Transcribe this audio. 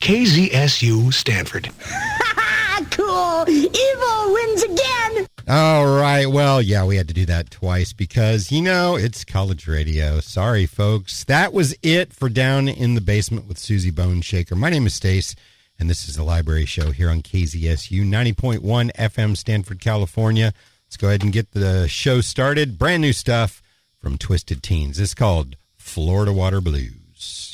KZSU Stanford. Cool! Evil wins again! All right. Well, yeah, we had to do that twice because, it's college radio. Sorry, folks. That was it for Down in the Basement with Susie Boneshaker. My name is Stace, and this is the Library Show here on KZSU 90.1 FM, Stanford, California. Let's go ahead and get the show started. Brand new stuff from Twisted Teens. It's called Florida Water Blues.